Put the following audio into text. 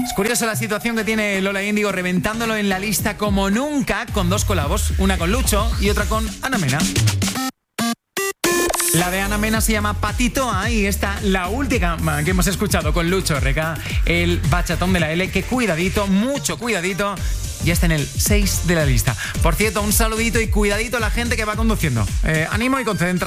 Es curiosa la situación que tiene Lola Índigo, reventándolo en la lista como nunca, con 2 colabos, una con Lucho y otra con Ana Mena. La de Ana Mena se llama Patitoa y esta, la última que hemos escuchado con Lucho Reca, el bachatón de la L, que cuidadito, mucho cuidadito, ya está en el 6 de la lista. Por cierto, un saludito y cuidadito a la gente que va conduciendo. Ánimo y concentración.